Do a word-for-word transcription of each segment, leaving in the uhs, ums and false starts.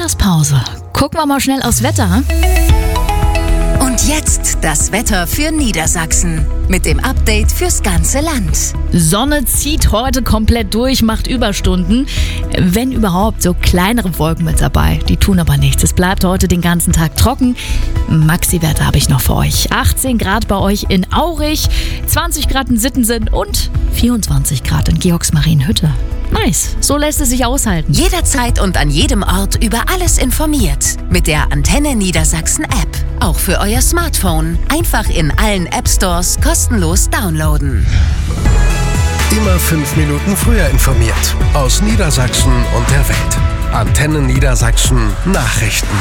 Mittagspause. Gucken wir mal schnell aufs Wetter. Und jetzt das Wetter für Niedersachsen mit dem Update fürs ganze Land. Sonne zieht heute komplett durch, macht Überstunden. Wenn überhaupt, so kleinere Wolken mit dabei. Die tun aber nichts. Es bleibt heute den ganzen Tag trocken. Maxi-Werte habe ich noch für euch. achtzehn Grad bei euch in Aurich, zwanzig Grad in Sittensen und vierundzwanzig Grad in Georgsmarienhütte. Nice, so lässt es sich aushalten. Jederzeit und an jedem Ort über alles informiert. Mit der Antenne Niedersachsen App. Auch für euer Smartphone. Einfach in allen App Stores kostenlos downloaden. Immer fünf Minuten früher informiert. Aus Niedersachsen und der Welt. Antenne Niedersachsen Nachrichten.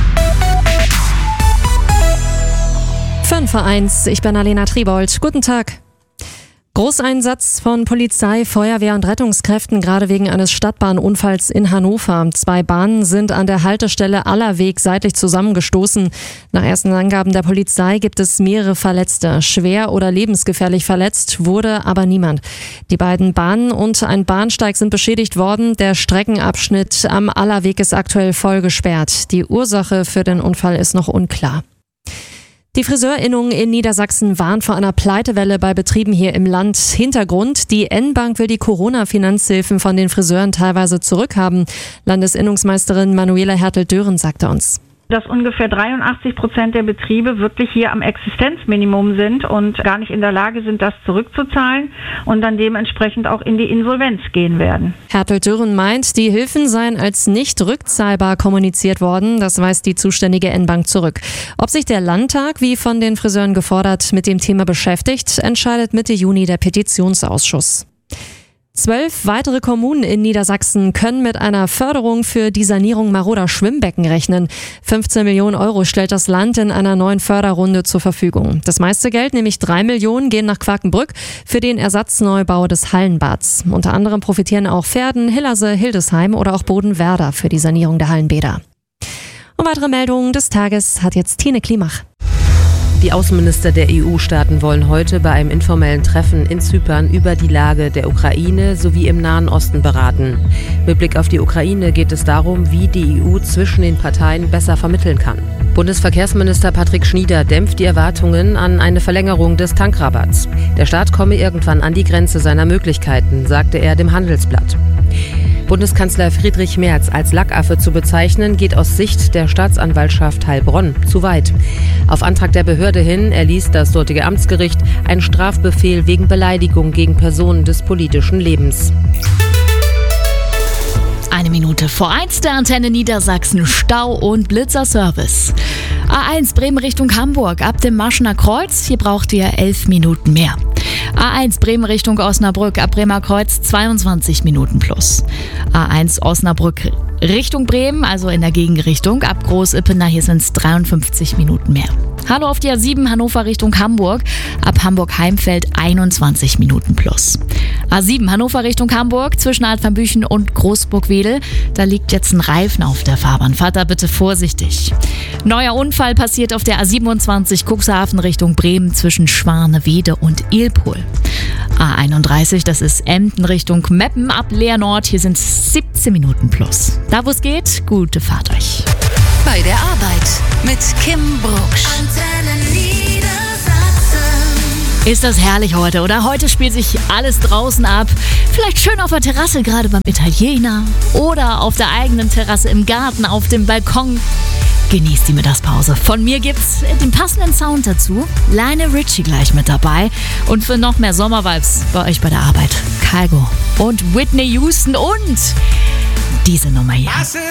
fünf vor eins, ich bin Alena Triebold. Guten Tag. Großeinsatz von Polizei, Feuerwehr und Rettungskräften gerade wegen eines Stadtbahnunfalls in Hannover. Zwei Bahnen sind an der Haltestelle Allerweg seitlich zusammengestoßen. Nach ersten Angaben der Polizei gibt es mehrere Verletzte. Schwer oder lebensgefährlich verletzt wurde aber niemand. Die beiden Bahnen und ein Bahnsteig sind beschädigt worden. Der Streckenabschnitt am Allerweg ist aktuell voll gesperrt. Die Ursache für den Unfall ist noch unklar. Die FriseurInnen in Niedersachsen warnen vor einer Pleitewelle bei Betrieben hier im Land. Hintergrund: Die N-Bank will die Corona-Finanzhilfen von den Friseuren teilweise zurückhaben. Landesinnungsmeisterin Manuela Hertel-Dören sagte uns, dass ungefähr dreiundachtzig Prozent der Betriebe wirklich hier am Existenzminimum sind und gar nicht in der Lage sind, das zurückzuzahlen und dann dementsprechend auch in die Insolvenz gehen werden. Hertel-Dören meint, die Hilfen seien als nicht rückzahlbar kommuniziert worden. Das weist die zuständige N-Bank zurück. Ob sich der Landtag, wie von den Friseuren gefordert, mit dem Thema beschäftigt, entscheidet Mitte Juni der Petitionsausschuss. Zwölf weitere Kommunen in Niedersachsen können mit einer Förderung für die Sanierung maroder Schwimmbecken rechnen. fünfzehn Millionen Euro stellt das Land in einer neuen Förderrunde zur Verfügung. Das meiste Geld, nämlich drei Millionen, gehen nach Quakenbrück für den Ersatzneubau des Hallenbads. Unter anderem profitieren auch Verden, Hillerse, Hildesheim oder auch Bodenwerder für die Sanierung der Hallenbäder. Und weitere Meldungen des Tages hat jetzt Tine Klimach. Die Außenminister der E U-Staaten wollen heute bei einem informellen Treffen in Zypern über die Lage der Ukraine sowie im Nahen Osten beraten. Mit Blick auf die Ukraine geht es darum, wie die E U zwischen den Parteien besser vermitteln kann. Bundesverkehrsminister Patrick Schnieder dämpft die Erwartungen an eine Verlängerung des Tankrabatts. Der Staat komme irgendwann an die Grenze seiner Möglichkeiten, sagte er dem Handelsblatt. Bundeskanzler Friedrich Merz als Lackaffe zu bezeichnen, geht aus Sicht der Staatsanwaltschaft Heilbronn zu weit. Auf Antrag der Behörde hin erließ das dortige Amtsgericht einen Strafbefehl wegen Beleidigung gegen Personen des politischen Lebens. Eine Minute vor eins der Antenne Niedersachsen, Stau und Blitzerservice. A eins Bremen Richtung Hamburg, ab dem Maschener Kreuz, hier braucht ihr elf Minuten mehr. A eins Bremen Richtung Osnabrück, ab Bremer Kreuz zweiundzwanzig Minuten plus. A eins Osnabrück Richtung Bremen, also in der Gegenrichtung, ab Groß-Ippener, hier sind es dreiundfünfzig Minuten mehr. Hallo auf die A sieben Hannover Richtung Hamburg, ab Hamburg-Heimfeld einundzwanzig Minuten plus. A sieben Hannover Richtung Hamburg, zwischen Altvanbüchen und Großburg-Wedel, da liegt jetzt ein Reifen auf der Fahrbahn. Fahrt da bitte vorsichtig. Neuer Unfall passiert auf der A siebenundzwanzig Cuxhaven Richtung Bremen zwischen Schwanewede und Ilpol. A einunddreißig, das ist Emden Richtung Meppen, ab Leernord, hier sind es siebzehn Minuten plus. Da wo es geht, gute Fahrt euch. Bei der Arbeit mit Kim Brucksch. Antenne Niedersachsen. Ist das herrlich heute, oder? Heute spielt sich alles draußen ab. Vielleicht schön auf der Terrasse, gerade beim Italiener. Oder auf der eigenen Terrasse im Garten, auf dem Balkon. Genießt die Mittagspause. Von mir gibt's den passenden Sound dazu. Lionel Richie gleich mit dabei. Und für noch mehr Sommervibes bei euch bei der Arbeit, Kygo und Whitney Houston und diese Nummer hier.